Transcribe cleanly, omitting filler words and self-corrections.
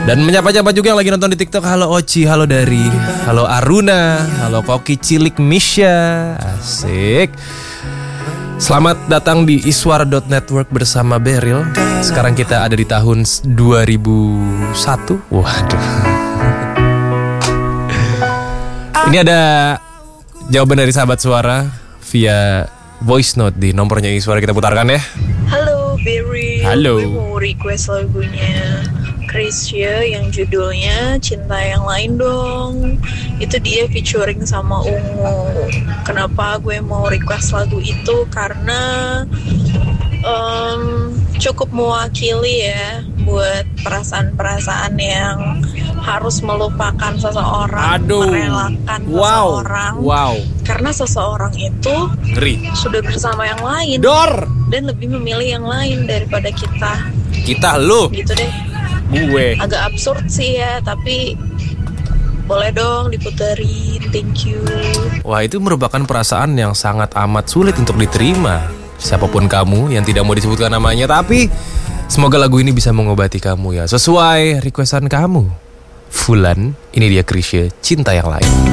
Dan menyapa-nyapa juga yang lagi nonton di TikTok. Halo Oci, halo Dari, halo Aruna, halo Koki Cilik Misha. Asik. Selamat datang di Iswara.network bersama Beril. Sekarang kita ada di tahun 2001. Waduh. Ini ada jawaban dari sahabat suara via voice note di nomornya Iswara, kita putarkan ya. Halo Beril. Halo. Gue mau request lagunya Krisya yang judulnya Cinta Yang Lain dong. Itu dia featuring sama Ungu. Kenapa gue mau request lagu itu? Karena cukup mewakili ya buat perasaan-perasaan yang harus melupakan seseorang, merelakan seseorang. Karena seseorang itu sudah bersama yang lain dan lebih memilih yang lain daripada kita. Kita lu. Gitu deh. Gue. Agak absurd sih ya, tapi boleh dong diputerin. Thank you. Wah, itu merupakan perasaan yang sangat amat sulit untuk diterima. Siapapun kamu yang tidak mau disebutkan namanya, tapi semoga lagu ini bisa mengobati kamu ya, sesuai requestan kamu. Fulan, ini dia Krisya, Cinta Yang Lain.